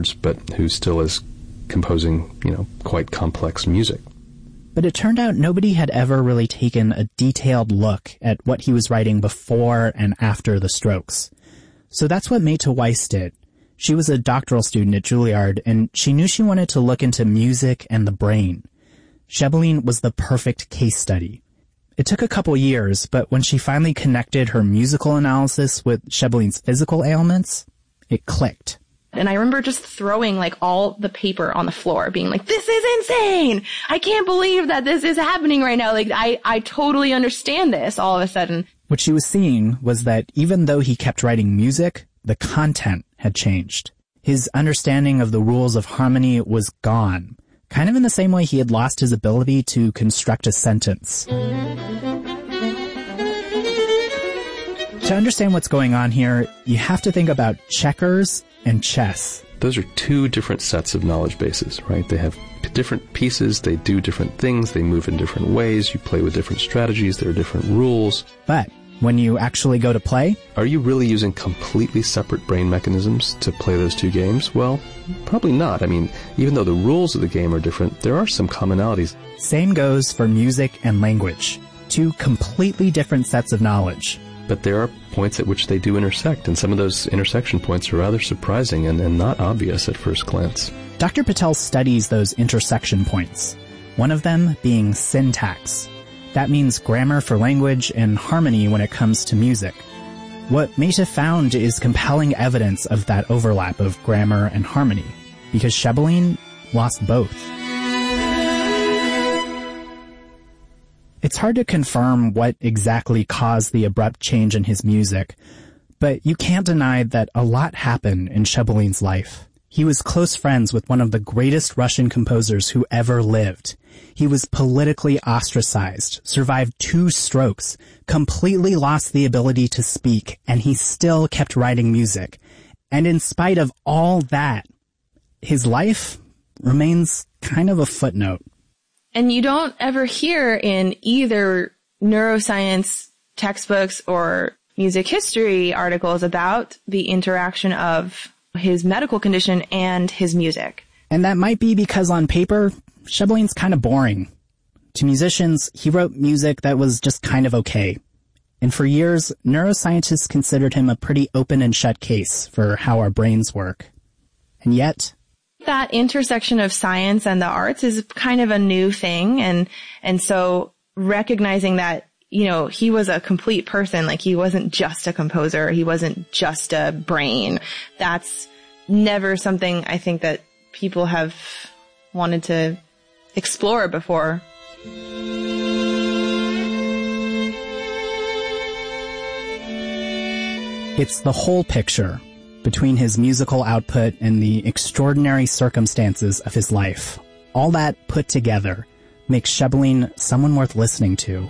but who still is composing, quite complex music. But it turned out nobody had ever really taken a detailed look at what he was writing before and after the Strokes. So that's what Meta Weiss did. She was a doctoral student at Juilliard, and she knew she wanted to look into music and the brain. Schaeberlein was the perfect case study. It took a couple years, but when she finally connected her musical analysis with Schaeberlein's physical ailments, it clicked. And I remember just throwing all the paper on the floor, being like, this is insane! I can't believe that this is happening right now. I totally understand this all of a sudden. What she was seeing was that even though he kept writing music, the content had changed. His understanding of the rules of harmony was gone, kind of in the same way he had lost his ability to construct a sentence. To understand what's going on here, you have to think about checkers and chess. Those are two different sets of knowledge bases, right? They have different pieces, they do different things, they move in different ways, you play with different strategies, there are different rules. But when you actually go to play, are you really using completely separate brain mechanisms to play those two games? Well, probably not. I mean, even though the rules of the game are different, there are some commonalities. Same goes for music and language. Two completely different sets of knowledge. But there are points at which they do intersect, and some of those intersection points are rather surprising and not obvious at first glance. Dr. Patel studies those intersection points, one of them being syntax. That means grammar for language and harmony when it comes to music. What Meta found is compelling evidence of that overlap of grammar and harmony, because Schaeberlein lost both. It's hard to confirm what exactly caused the abrupt change in his music, but you can't deny that a lot happened in Schaeberlein's life. He was close friends with one of the greatest Russian composers who ever lived. He was politically ostracized, survived 2 strokes, completely lost the ability to speak, and he still kept writing music. And in spite of all that, his life remains kind of a footnote. And you don't ever hear in either neuroscience textbooks or music history articles about the interaction of his medical condition and his music. And that might be because on paper, Schaeberlein's kind of boring. To musicians, he wrote music that was just kind of okay. And for years, neuroscientists considered him a pretty open and shut case for how our brains work. And yet, that intersection of science and the arts is kind of a new thing. And so recognizing that, he was a complete person, he wasn't just a composer, he wasn't just a brain. That's never something I think that people have wanted to explore before. It's the whole picture between his musical output and the extraordinary circumstances of his life. All that put together makes Schaeberlein someone worth listening to.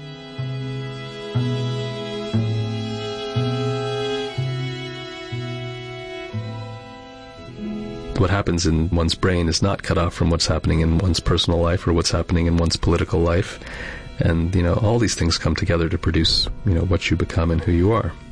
What happens in one's brain is not cut off from what's happening in one's personal life or what's happening in one's political life. And, all these things come together to produce, what you become and who you are.